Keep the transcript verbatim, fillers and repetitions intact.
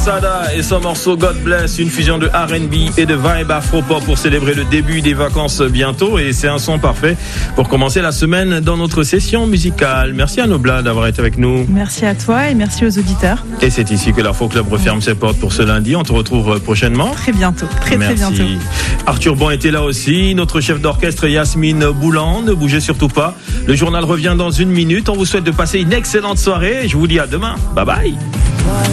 Sada et son morceau God Bless, une fusion de R and B et de vibe afro-pop pour célébrer le début des vacances bientôt. Et c'est un son parfait pour commencer la semaine dans notre session musicale. Merci à Nobla d'avoir été avec nous. Merci à toi et merci aux auditeurs. Et c'est ici que l'Afro Club referme ses portes pour ce lundi. On te retrouve prochainement. Très bientôt, très Merci. très bientôt. Arthur Bon était là aussi, notre chef d'orchestre Yasmine Boulan. Ne bougez surtout pas. Le journal revient dans une minute. On vous souhaite de passer une excellente soirée. Je vous dis à demain. Bye bye.